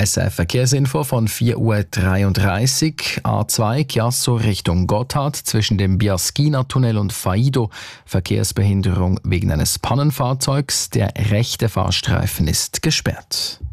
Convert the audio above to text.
SRF Verkehrsinfo von 4:33 Uhr. A2 Chiasso Richtung Gotthard zwischen dem Biaschina-Tunnel und Faido. Verkehrsbehinderung wegen eines Pannenfahrzeugs. Der rechte Fahrstreifen ist gesperrt.